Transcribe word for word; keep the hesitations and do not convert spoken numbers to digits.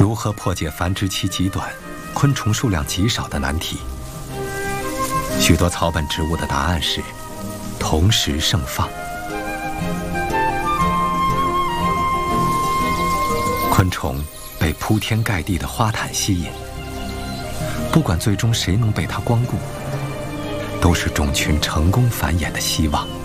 如何破解繁殖期极短、昆虫数量极少的难题？许多草本植物的答案是同时盛放。昆虫被铺天盖地的花毯吸引，不管最终谁能被它光顾，都是种群成功繁衍的希望。